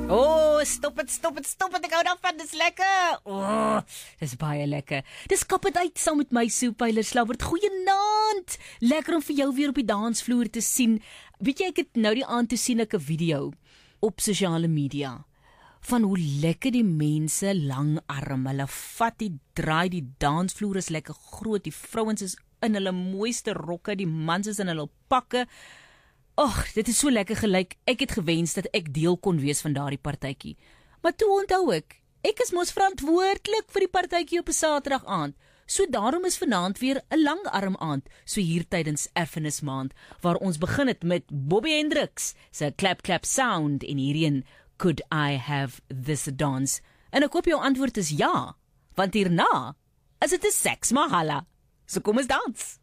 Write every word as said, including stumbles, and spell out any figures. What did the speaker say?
Oh, stop het, stop het, stop het, ek hou daarvan, dis lekker. Oh, dis baie lekker. Dis kap het uit saam met my soepeiler Slabbert. Goeienaand. Lekker om vir jou weer op die dansvloer te sien. Weet jy, ek het nou die aand toe sien ek 'n video op sosiale media van hoe lekker die mense lang arm, hulle vat die draai, die dansvloer is lekker groot, die vrouens is in hulle mooiste rokke, die mans is in hulle pakke. Och, dit is so lekker gelyk, ek het gewens dat ek deel kon wees van daardie partytjie. Maar toe onthou ek, ek is mos verantwoordelik vir die partytjie op 'n Saterdag aand. So daarom is vanaand weer 'n langarm aand, so hier tydens Erfenismaand, waar ons begin het met Bobby Hendricks se Clap Clap Sound en hierheen Could I Have This Dance? En ek hoop jou antwoord is ja, want hierna is dit 'n seks mahala. So kom ons dans.